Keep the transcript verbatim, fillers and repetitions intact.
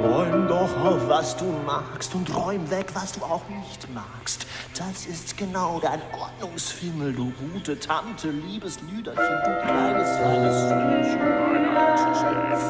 Räum doch auf, was du magst und räum weg, was du auch nicht magst. Das ist genau dein Ordnungsfimmel, du gute Tante, liebes Lüderchen, du kleines, feines Söhnchen meiner Existenz.